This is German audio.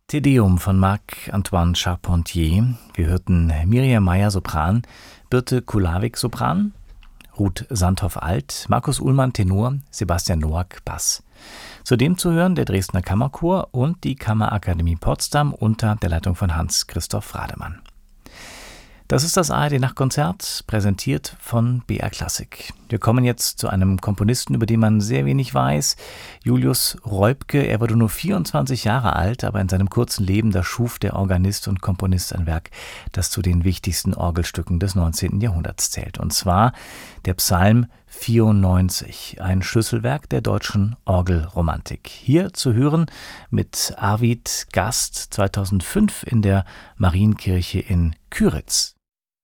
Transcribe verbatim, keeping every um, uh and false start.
Te Deum von Marc-Antoine Charpentier. Wir hörten Miriam Meyer Sopran, Birte Kulawik Sopran, Ruth Sandhoff Alt, Markus Uhlmann Tenor, Sebastian Noack Bass. Zudem zu hören der Dresdner Kammerchor und die Kammerakademie Potsdam unter der Leitung von Hans-Christoph Rademann. Das ist das A R D-Nachtkonzert, präsentiert von B R Klassik. Wir kommen jetzt zu einem Komponisten, über den man sehr wenig weiß, Julius Reubke. Er wurde nur vierundzwanzig Jahre alt, aber in seinem kurzen Leben, da schuf der Organist und Komponist ein Werk, das zu den wichtigsten Orgelstücken des neunzehnten Jahrhunderts zählt. Und zwar der Psalm vierundneunzig, ein Schlüsselwerk der deutschen Orgelromantik. Hier zu hören mit Arvid Gast zweitausendfünf in der Marienkirche in Kyritz.